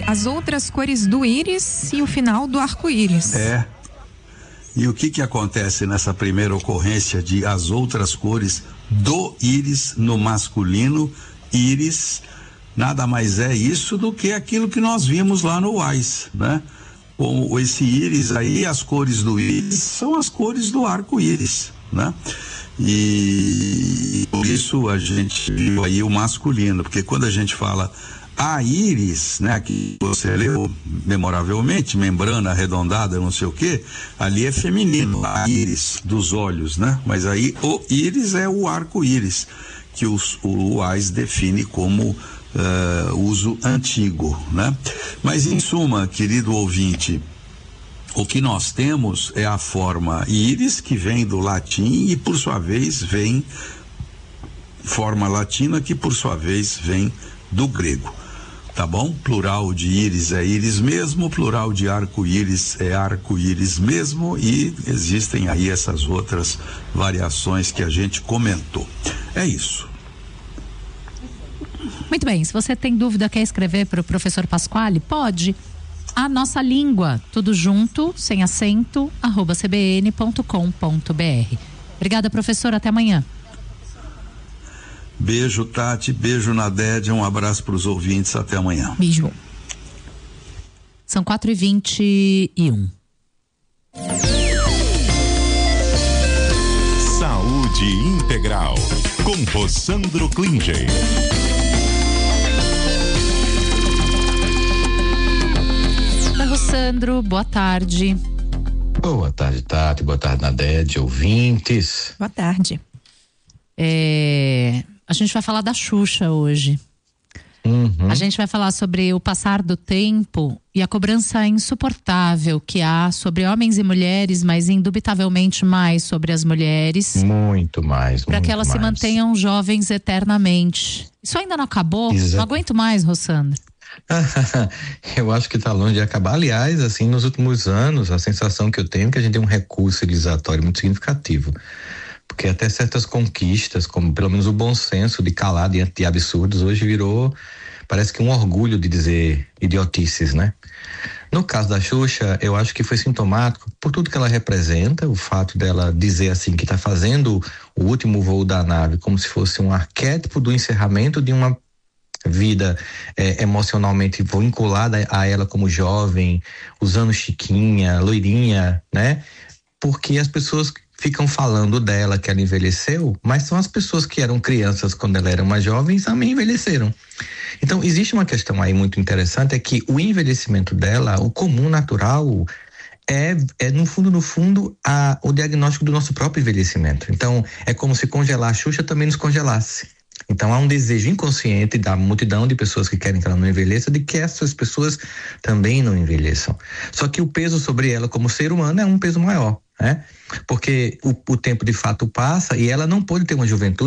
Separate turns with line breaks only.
As outras cores do íris e o final do arco-íris.
E o que acontece nessa primeira ocorrência de as outras cores do íris no masculino? Íris nada mais é isso do que aquilo que nós vimos lá no Wise, né? Com esse íris aí, as cores do íris são as cores do arco-íris, né? E por isso a gente viu aí o masculino, porque quando a gente fala a íris, né, que você leu memoravelmente, membrana arredondada, não sei o que, ali é feminino, a íris dos olhos, né? Mas aí o íris é o arco-íris, que o Wise define como uso antigo, né? Mas em suma, querido ouvinte, o que nós temos é a forma íris, que vem do latim e por sua vez vem forma latina, que por sua vez vem do grego. Tá bom? Plural de íris é íris mesmo, plural de arco-íris é arco-íris mesmo, e existem aí essas outras variações que a gente comentou. É isso.
Muito bem, se você tem dúvida, quer escrever para o professor Pasquale, pode. A nossa língua, tudo junto, sem acento, @cbn.com.br. Obrigada, professor, até amanhã.
Beijo, Tati, beijo, Nadédia, um abraço para os ouvintes, até amanhã.
Beijo. São 4h21.
Saúde Integral, com Rossandro Klinger.
Rossandro, boa tarde.
Boa tarde, Tati, boa tarde, Nadédia, ouvintes.
Boa tarde.
A gente vai falar da Xuxa hoje. A gente vai falar sobre o passar do tempo e a cobrança insuportável que há sobre homens e mulheres, mas indubitavelmente mais sobre as mulheres.
Muito mais.
Para que elas se mantenham jovens eternamente. Isso ainda não acabou? Não aguento mais, Rossandro.
Eu acho que está longe de acabar. Aliás, assim, nos últimos anos, a sensação que eu tenho é que a gente tem um recurso civilizatório muito significativo. Porque até certas conquistas, como pelo menos o bom senso de calar diante de absurdos, hoje virou, parece que um orgulho de dizer idiotices, né? No caso da Xuxa, eu acho que foi sintomático por tudo que ela representa, o fato dela dizer assim que está fazendo o último voo da nave como se fosse um arquétipo do encerramento de uma vida emocionalmente vinculada a ela como jovem, usando chiquinha, loirinha, né? Porque as pessoas ficam falando dela que ela envelheceu, mas são as pessoas que eram crianças quando ela era mais jovem também envelheceram. Então existe uma questão aí muito interessante, é que o envelhecimento dela, o comum natural, é no fundo o diagnóstico do nosso próprio envelhecimento. Então é como se congelar a Xuxa também nos congelasse. Então há um desejo inconsciente da multidão de pessoas que querem que ela não envelheça, de que essas pessoas também não envelheçam. Só que o peso sobre ela como ser humano é um peso maior, né? Porque o tempo de fato passa e ela não pôde ter uma juventude